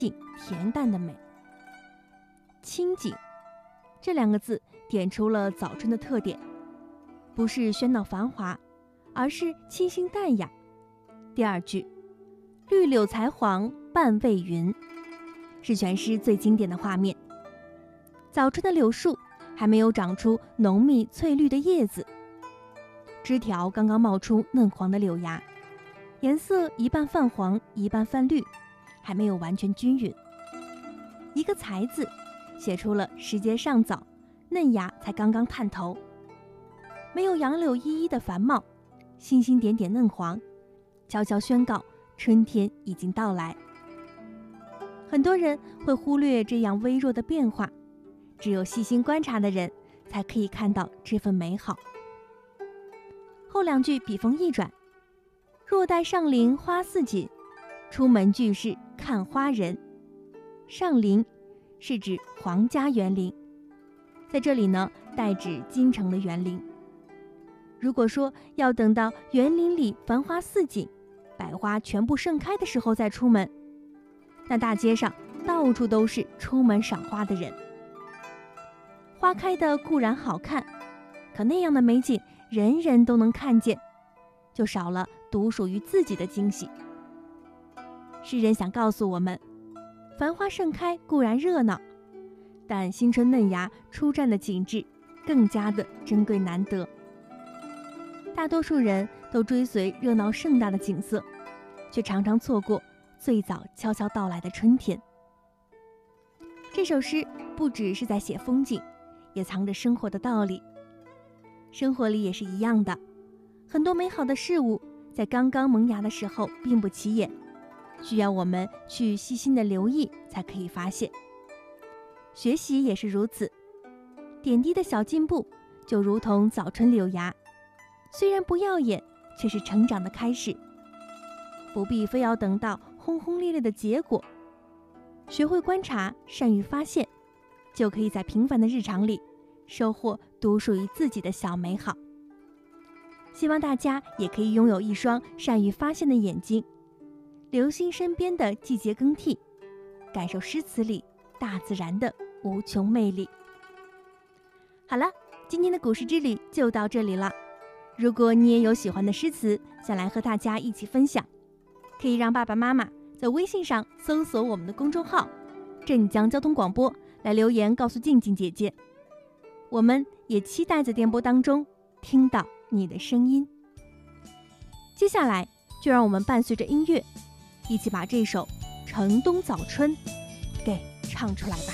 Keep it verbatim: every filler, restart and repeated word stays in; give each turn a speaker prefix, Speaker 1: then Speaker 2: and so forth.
Speaker 1: 静恬淡的美。清静这两个字点出了早春的特点，不是喧闹繁华，而是清新淡雅。第二句绿柳才黄半未匀，是全诗最经典的画面。早春的柳树还没有长出浓密翠绿的叶子，枝条刚刚冒出嫩黄的柳芽，颜色一半泛黄一半泛绿，还没有完全均匀。一个才字写出了时节尚早，嫩芽才刚刚探头，没有杨柳依依的繁茂，星星点点嫩黄，悄悄宣告春天已经到来。很多人会忽略这样微弱的变化，只有细心观察的人才可以看到这份美好。后两句笔锋一转，若待上林花似锦，出门俱是看花人。上林是指皇家园林，在这里呢，代指京城的园林。如果说要等到园林里繁花似锦，百花全部盛开的时候再出门，那大街上到处都是出门赏花的人。花开的固然好看，可那样的美景人人都能看见，就少了独属于自己的惊喜。诗人想告诉我们，繁花盛开固然热闹，但新春嫩芽初绽的景致更加的珍贵难得。大多数人都追随热闹盛大的景色，却常常错过最早悄悄到来的春天。这首诗不只是在写风景，也藏着生活的道理。生活里也是一样的，很多美好的事物在刚刚萌芽的时候并不起眼，需要我们去细心的留意才可以发现。学习也是如此，点滴的小进步就如同早春柳芽，虽然不耀眼，却是成长的开始。不必非要等到轰轰烈烈的结果，学会观察，善于发现，就可以在平凡的日常里收获独属于自己的小美好。希望大家也可以拥有一双善于发现的眼睛，留心身边的季节更替，感受诗词里大自然的无穷魅力。好了，今天的古诗之旅就到这里了。如果你也有喜欢的诗词，想来和大家一起分享，可以让爸爸妈妈在微信上搜索我们的公众号镇江交通广播，来留言告诉静静姐姐。我们也期待在电波当中听到你的声音。接下来就让我们伴随着音乐，一起把这首《城东早春》给唱出来吧。